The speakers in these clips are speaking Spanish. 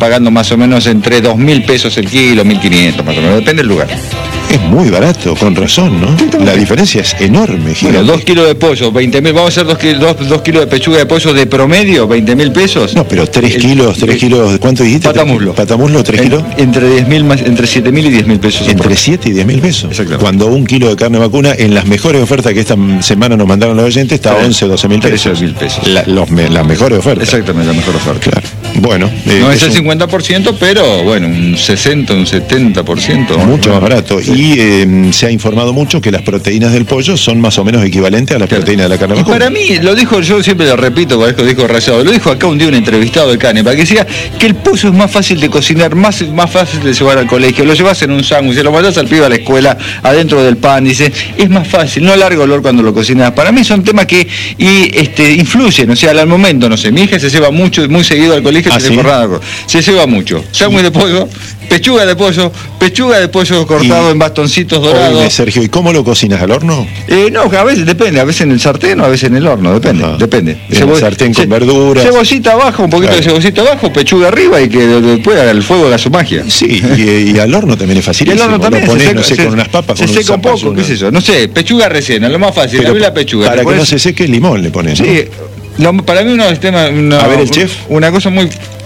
pagando más o menos entre 2.000 pesos el kilo, 1.500 más o menos, depende del lugar. Es muy barato, con razón, ¿no? La diferencia es enorme, gigante. Bueno, 2 kilos de pollo, 20.000, vamos a hacer 2 kilos de pechuga de pollo de promedio, 20.000 pesos. No, pero 3 kilos, ¿cuánto dijiste? Patamuzlo. Patamuzlo, 3 kilos. Entre 7.000 y 10.000 pesos. Entre 7 y 10.000 pesos. Exactamente. Cuando un kilo de carne vacuna, en las mejores ofertas que esta semana nos mandaron los oyentes, está 11 o 12.000 pesos. 13.000 pesos. Las mejores ofertas. Exactamente, la mejor oferta. Claro. Bueno. No es el 50%, pero bueno, un 60, un 70%. Mucho más barato. Sí. Y se ha informado mucho que las proteínas del pollo son más o menos equivalentes a las proteínas de la carne vacuna. Para mí, lo dijo, yo siempre lo repito, por eso dijo Rayado, lo dijo acá un día un entrevistado de Canepa, que decía que el pollo es más fácil de cocinar, más fácil de llevar al colegio, lo llevas en un sándwich, lo mandás al pibe a la escuela, adentro del pan, dice, es más fácil, no larga olor cuando lo cocinas. Para mí son temas que influyen, o sea, al momento, no sé, mi hija se lleva mucho, muy seguido al colegio, se lleva mucho, sándwich de pollo, pechuga de pollo cortado en bastoncitos dorados. Oye, Sergio, ¿y cómo lo cocinas? ¿Al horno? No, a veces depende, a veces en el sartén o a veces en el horno, depende. En el sartén con verduras. Cebollita abajo, un poquito de cebollita abajo, pechuga arriba y que después el fuego haga su magia. Sí, y al horno también es facilísimo. El horno también lo pones, seca, no sé, con unas papas, se seca un poco, qué sé yo, no sé, pechuga rellena, lo más fácil, a mí la pechuga. Para que no se seque, limón le pones, ¿no? Sí, para mí a ver el chef. Una cosa muy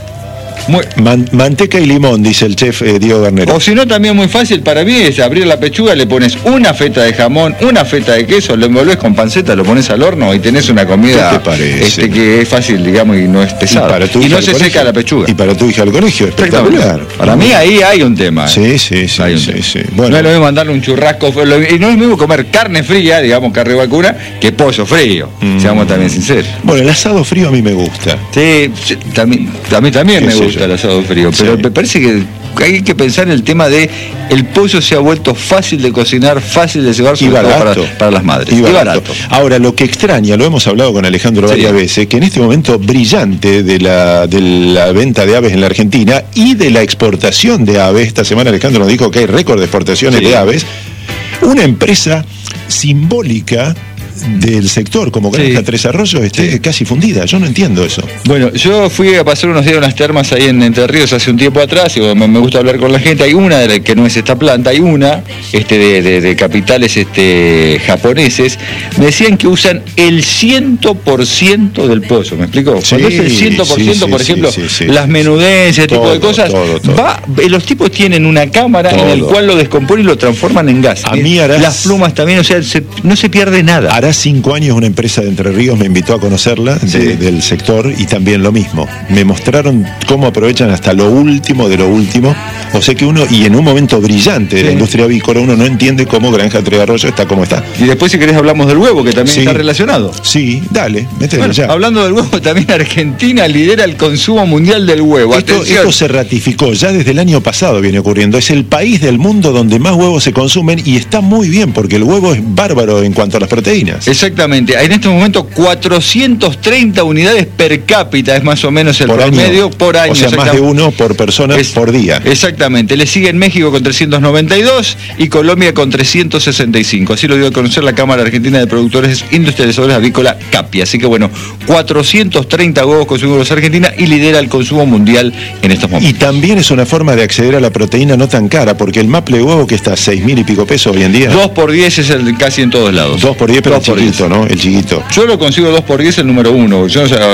manteca y limón, dice el chef Diego Garnero. O si no, también muy fácil para mí es abrir la pechuga, le pones una feta de jamón, una feta de queso, lo envolvés con panceta, lo pones al horno y tenés una comida. ¿Qué te parece? Que es fácil, digamos, y no es pesada. Y no se seca la pechuga. Y para tu hija al colegio, espectacular. Para mí ahí hay un tema. Sí. Bueno. No es lo mismo mandarle un churrasco, y no es lo mismo comer carne fría, digamos, carne vacuna, que pollo frío, seamos también sinceros. Bueno, el asado frío a mí me gusta. Sí, a mí también me gusta el asado frío, pero me parece que hay que pensar en el tema de el pollo se ha vuelto fácil de cocinar, fácil de llevar, sobre todo para las madres. Y barato. Ahora, lo que extraña, lo hemos hablado con Alejandro varias veces, que en este momento brillante de la venta de aves en la Argentina y de la exportación de aves, esta semana Alejandro nos dijo que hay récord de exportaciones de aves, una empresa simbólica del sector como Granja Tres Arroyos esté casi fundida. Yo no entiendo eso. Bueno, yo fui a pasar unos días a unas termas ahí en Entre Ríos hace un tiempo atrás y me gusta hablar con la gente. Hay una que no es esta planta, hay una de capitales japoneses. Me decían que usan el 100% del pollo, ¿me explico? Cuando es el 100%, por ejemplo, las menudencias, ese tipo de cosas, los tipos tienen una cámara en el cual lo descomponen y lo transforman en gas. Las plumas también, o sea, no se pierde nada. Hará 5 años una empresa de Entre Ríos me invitó a conocerla del sector y también lo mismo. Me mostraron cómo aprovechan hasta lo último de lo último. O sea que y en un momento brillante de la industria avícola, uno no entiende cómo Granja Tres Arroyos está como está. Y después, si querés, hablamos del huevo, que también está relacionado. Sí, dale, mételo ya. Hablando del huevo, también Argentina lidera el consumo mundial del huevo. Esto se ratificó, ya desde el año pasado viene ocurriendo. Es el país del mundo donde más huevos se consumen y está muy bien, porque el huevo es bárbaro en cuanto a las proteínas. Exactamente, en este momento 430 unidades per cápita es más o menos el promedio por año. O sea, más de uno por persona por día. Exactamente, le sigue en México con 392 y Colombia con 365. Así lo dio a conocer la Cámara Argentina de Productores Industrializadores Avícola, CAPI. Así que bueno, 430 huevos consumidos en Argentina y lidera el consumo mundial en estos momentos. Y también es una forma de acceder a la proteína no tan cara, porque el maple de huevo que está a 6.000 y pico pesos hoy en día. 2x10 es casi en todos lados. 2x10, pero chiquito, ¿no? El chiquito. Yo lo consigo 2x10 el número 1.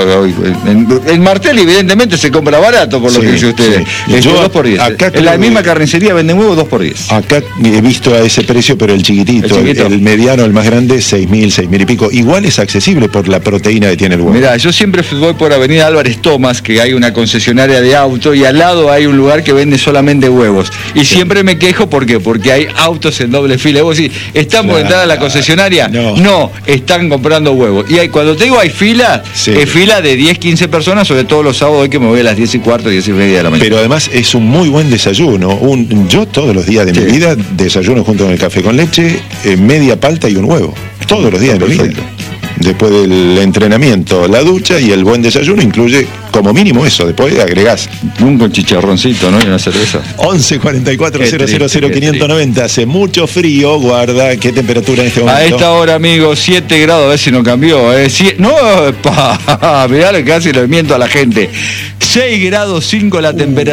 El Martel evidentemente se compra barato, por lo que dice usted. Yo 2x10. Acá en la misma carnicería venden huevos 2x10. Acá he visto a ese precio, pero el chiquitito, el mediano, el más grande, 6.000 y pico. Igual es accesible por la proteína que tiene el huevo. Mirá, yo siempre voy por Avenida Álvarez Thomas, que hay una concesionaria de auto, y al lado hay un lugar que vende solamente huevos. Y siempre me quejo, ¿por qué? Porque hay autos en doble fila. Y vos decís, ¿están por entrar a la concesionaria? No, están comprando huevos. Y cuando te digo hay fila, es fila de 10, 15 personas, sobre todo los sábados, hoy que me voy a las 10:15, 10:30 de la mañana. Pero además es un muy buen desayuno. Yo todos los días de mi vida desayuno junto con el café con leche, media palta y un huevo. Todos los días de mi vida. Después del entrenamiento, la ducha y el buen desayuno incluye como mínimo eso. Después agregás un chicharroncito, ¿no? Y una cerveza. 11 44 000 590. Hace mucho frío, guarda. ¿Qué temperatura en este momento? A esta hora, amigos, 7 grados, a ver si no cambió. No, mirá, casi le miento a la gente. 6 grados 5 la temperatura.